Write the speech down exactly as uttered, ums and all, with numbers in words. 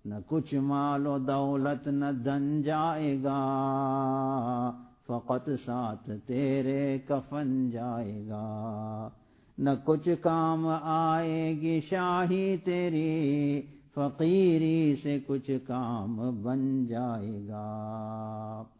न कुछ मालो दौलत न धन जाएगा, फ़क़त साथ तेरे कफन जाएगा। न कुछ काम आएगी शाही तेरी, फ़कीरी से कुछ काम बन जाएगा।